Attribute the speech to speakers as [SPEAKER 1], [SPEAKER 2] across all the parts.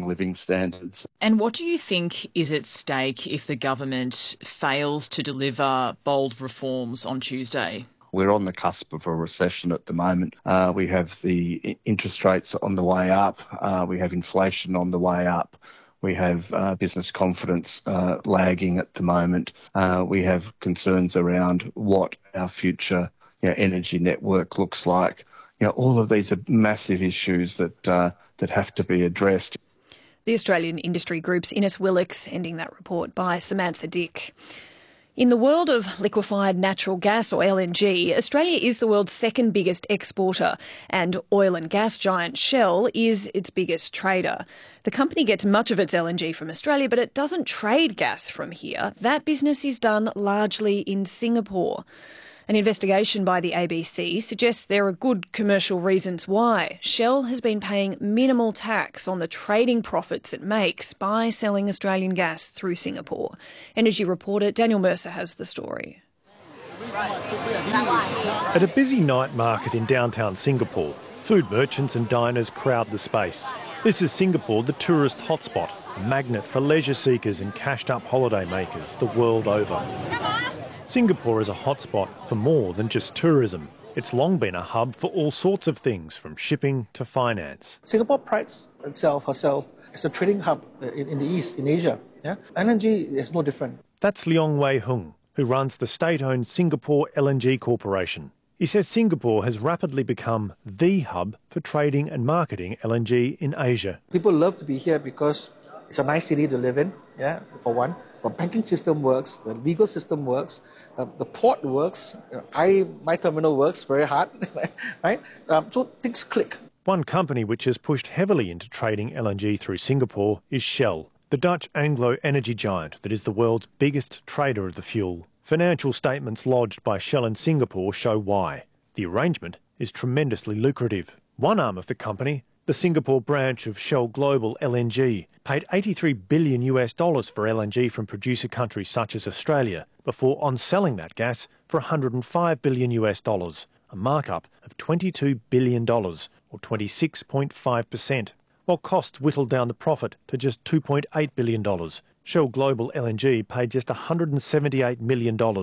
[SPEAKER 1] rising living standards.
[SPEAKER 2] And what do you think is at stake if the government fails to deliver bold reforms on Tuesday?
[SPEAKER 1] We're on the cusp of a recession at the moment. We have the interest rates on the way up. We have inflation on the way up. We have business confidence lagging at the moment. We have concerns around what our future energy network looks like. All of these are massive issues that have to be addressed.
[SPEAKER 3] The Australian Industry Group's Innes Willicks, ending that report by Samantha Dick. In the world of liquefied natural gas, or LNG, Australia is the world's second biggest exporter, and oil and gas giant Shell is its biggest trader. The company gets much of its LNG from Australia, but it doesn't trade gas from here. That business is done largely in Singapore. An investigation by the ABC suggests there are good commercial reasons why Shell has been paying minimal tax on the trading profits it makes by selling Australian gas through Singapore. Energy reporter Daniel Mercer has the story.
[SPEAKER 4] At a busy night market in downtown Singapore, food merchants and diners crowd the space. This is Singapore, the tourist hotspot, a magnet for leisure seekers and cashed-up holidaymakers the world over. Singapore is a hotspot for more than just tourism. It's long been a hub for all sorts of things, from shipping to finance.
[SPEAKER 5] Singapore prides herself as a trading hub in the East, in Asia. Yeah? LNG is no different.
[SPEAKER 4] That's Leong Wei Hung, who runs the state-owned Singapore LNG Corporation. He says Singapore has rapidly become the hub for trading and marketing LNG in Asia.
[SPEAKER 5] People love to be here because it's a nice city to live in, for one. The banking system works, the legal system works, the port works, my terminal works very hard, right? So things click.
[SPEAKER 4] One company which has pushed heavily into trading LNG through Singapore is Shell, the Dutch Anglo energy giant that is the world's biggest trader of the fuel. Financial statements lodged by Shell in Singapore show why. The arrangement is tremendously lucrative. One arm of the company, the Singapore branch of Shell Global LNG, paid $83 billion for LNG from producer countries such as Australia before on-selling that gas for $105 billion, a markup of $22 billion, or 26.5%, while costs whittled down the profit to just $2.8 billion. Shell Global LNG paid just $178 million, or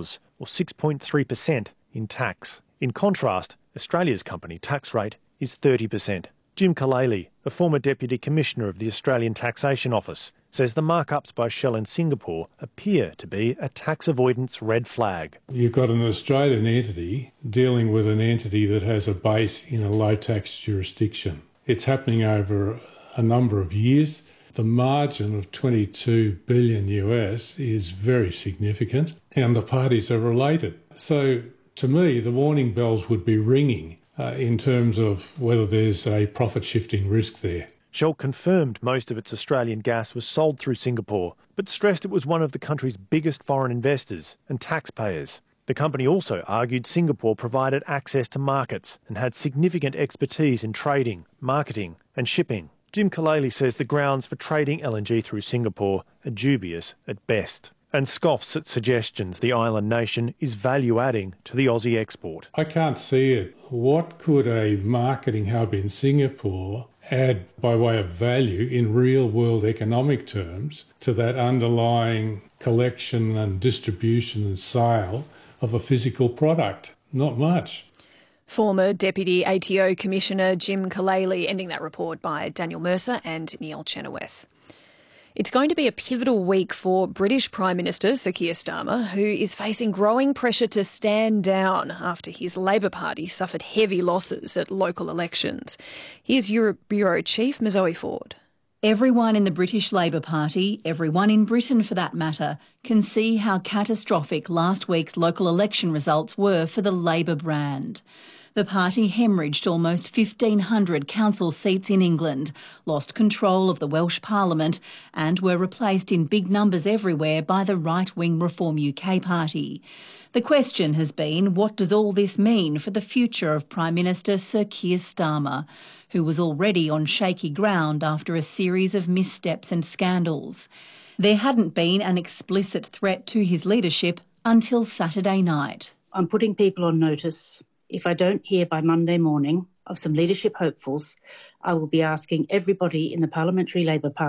[SPEAKER 4] 6.3% in tax. In contrast, Australia's company tax rate is 30%. Jim Kalele, a former Deputy Commissioner of the Australian Taxation Office, says the markups by Shell in Singapore appear to be a tax avoidance red flag.
[SPEAKER 6] You've got an Australian entity dealing with an entity that has a base in a low-tax jurisdiction. It's happening over a number of years. The margin of $22 billion is very significant, and the parties are related. So, to me, the warning bells would be ringing in terms of whether there's a profit-shifting risk there.
[SPEAKER 4] Shell confirmed most of its Australian gas was sold through Singapore, but stressed it was one of the country's biggest foreign investors and taxpayers. The company also argued Singapore provided access to markets and had significant expertise in trading, marketing and shipping. Jim Kalele says the grounds for trading LNG through Singapore are dubious at best, and scoffs at suggestions the island nation is value-adding to the Aussie export.
[SPEAKER 6] I can't see it. What could a marketing hub in Singapore add by way of value in real-world economic terms to that underlying collection and distribution and sale of a physical product? Not much.
[SPEAKER 3] Former Deputy ATO Commissioner Jim Kalele, ending that report by Daniel Mercer and Neil Chenoweth. It's going to be a pivotal week for British Prime Minister Sir Keir Starmer, who is facing growing pressure to stand down after his Labor Party suffered heavy losses at local elections. Here's Europe Bureau Chief Mazoe Ford.
[SPEAKER 7] Everyone in the British Labor Party, everyone in Britain for that matter, can see how catastrophic last week's local election results were for the Labor brand. The party hemorrhaged almost 1,500 council seats in England, lost control of the Welsh Parliament and were replaced in big numbers everywhere by the right-wing Reform UK party. The question has been, what does all this mean for the future of Prime Minister Sir Keir Starmer, who was already on shaky ground after a series of missteps and scandals? There hadn't been an explicit threat to his leadership until Saturday night.
[SPEAKER 8] I'm putting people on notice. If I don't hear by Monday morning of some leadership hopefuls, I will be asking everybody in the Parliamentary Labor Party